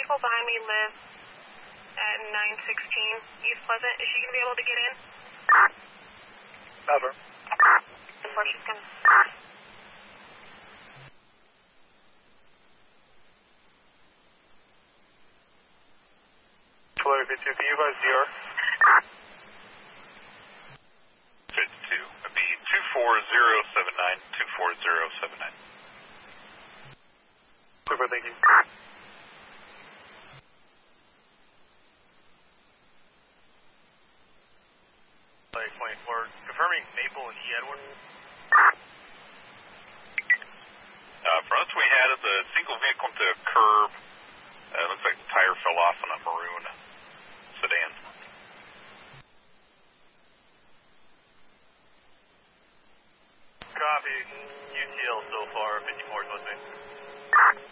vehicle behind me lives at 916 East Pleasant. Is she going to be able to get in? Over. Before she's going to... Florida 52, can you advise DR? 52. It'd be 24079, 24079. Super, thank you. Like 24, confirming Maple and E. Edward. From us, we had the single vehicle to a curb. Looks like the tire fell off on a maroon sedan. Copy. UTL so far, 54 is what's